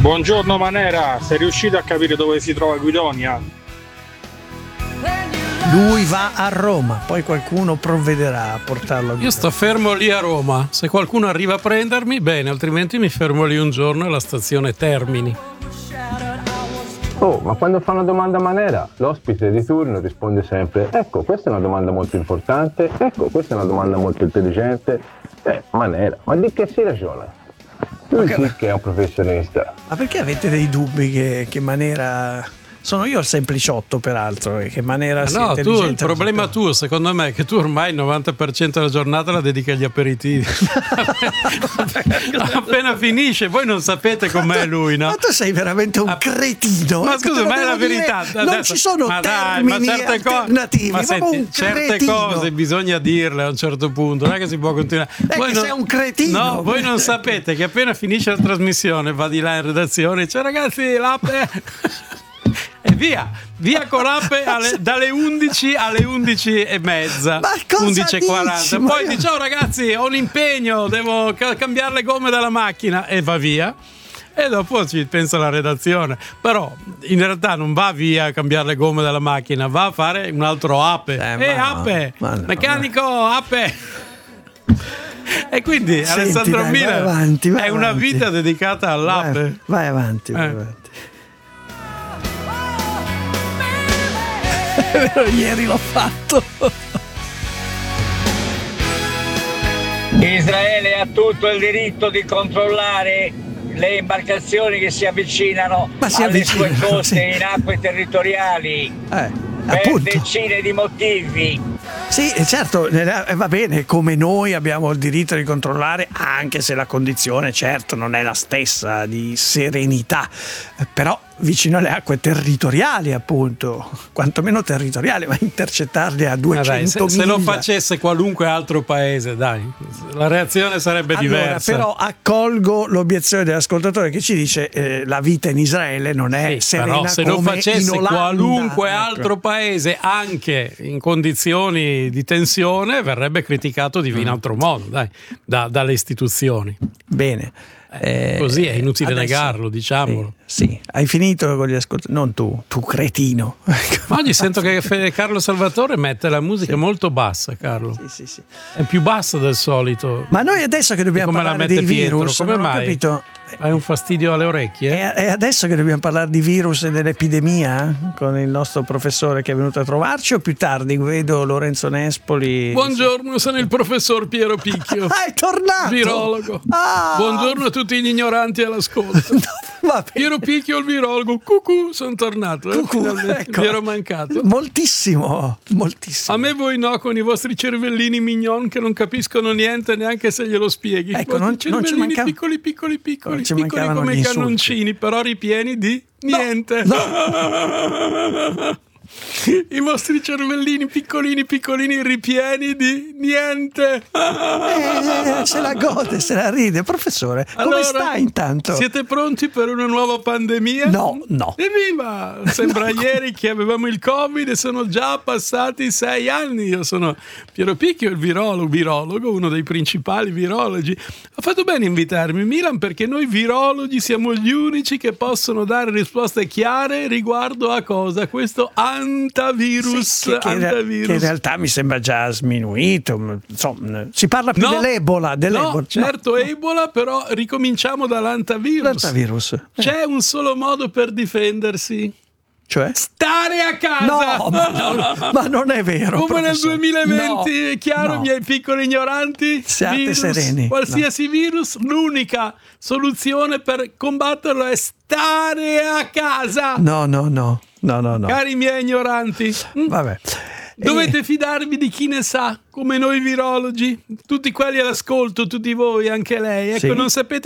Buongiorno Manera, sei riuscito a capire dove si trova Guidonia? Lui va a Roma, poi qualcuno provvederà a portarlo a Guidonia. Io sto fermo lì a Roma, se qualcuno arriva a prendermi, bene, altrimenti mi fermo lì un giorno alla stazione Termini. Oh, ma quando fa una domanda a Manera, l'ospite di turno risponde sempre: ecco, questa è una domanda molto importante, ecco, questa è una domanda molto intelligente. Manera, ma di che si ragiona? Lui sì che è un professionista. Ma perché avete dei dubbi che Manera... Sono io il sempliciotto, peraltro, e che Manera sia No, tu, intelligente. il problema tuo, secondo me, è che tu ormai il 90% della giornata la dedichi agli aperitivi. Appena finisce, voi non sapete com'è lui, no? Ma tu sei veramente un cretino. Ma scusa, ma è la verità. Non ci sono termini alternativi. Ma senti, certe cose bisogna dirle a un certo punto, non è che si può continuare. Voi sei un cretino. No, voi non sapete che appena finisce la trasmissione va di là in redazione e dice: ragazzi, l'ape... E via con l'ape dalle 11 alle 11:30, 11:40. Poi dice: ciao ragazzi, ho un impegno, devo cambiare le gomme della macchina, e va via. E dopo ci pensa la redazione. Però in realtà non va via a cambiare le gomme della macchina, va a fare un altro ape. Ape, meccanico, ape. E quindi senti, Alessandro Miller vai è una vita dedicata all'ape. Vai avanti. Ieri l'ho fatto. Israele ha tutto il diritto di controllare le imbarcazioni che si avvicinano alle sue coste in acque territoriali per decine di motivi. Sì, certo, va bene, come noi abbiamo il diritto di controllare, anche se la condizione, certo, non è la stessa di serenità, però vicino alle acque territoriali, appunto, quantomeno territoriali, ma intercettarli a 200 se lo facesse qualunque altro paese, dai, la reazione sarebbe diversa. Però accolgo l'obiezione dell'ascoltatore che ci dice la vita in Israele non è serena, però se come lo facesse in Olanda, qualunque altro paese, anche in condizioni di tensione, verrebbe criticato in un altro modo, dai, dalle istituzioni. Bene. Così è inutile negarlo, diciamolo. Sì, hai finito con gli ascoltatori? Non tu cretino. Oggi sento che Carlo Salvatore mette la musica molto bassa, Carlo. Sì. È più bassa del solito. Ma noi adesso che dobbiamo parlare di virus, come mai? Capito? Hai un fastidio alle orecchie? E adesso che dobbiamo parlare di virus e dell'epidemia con il nostro professore che è venuto a trovarci, o più tardi? Vedo Lorenzo Nespoli. Buongiorno, sono il professor Piero Picchio. È tornato! Virologo. Buongiorno a tutti gli ignoranti all'ascolto. Piero Picchio, il virologo. Cucù, sono tornato. Ecco. Vi ero mancato. Moltissimo. A me voi no, con i vostri cervellini mignon che non capiscono niente neanche se glielo spieghi. Ecco, non ci mancava... piccoli, ci piccoli come i cannoncini, però ripieni di niente. No. I vostri cervellini piccolini ripieni di niente. Se la gode, se la ride. Professore, come sta intanto? Siete pronti per una nuova pandemia? No. Evviva! Sembra ieri che avevamo il Covid e sono già passati 6 anni. Io sono Piero Picchio, il virologo, uno dei principali virologi. Ha fatto bene invitarmi, Milan, perché noi virologi siamo gli unici che possono dare risposte chiare riguardo a cosa? Questo antivirus, che in realtà mi sembra già sminuito. Insomma, si parla più dell'Ebola. No, certo, Ebola, però ricominciamo dall'antivirus. C'è un solo modo per difendersi. Cioè? Stare a casa! No, ma non è vero. Come nel 2020, è chiaro, miei piccoli ignoranti? Siate sereni. Qualsiasi virus, l'unica soluzione per combatterlo è stare a casa. No. Cari miei ignoranti. Vabbè. Dovete fidarvi di chi ne sa, come noi virologi, tutti quelli all'ascolto, tutti voi, anche lei. Ecco, non sapete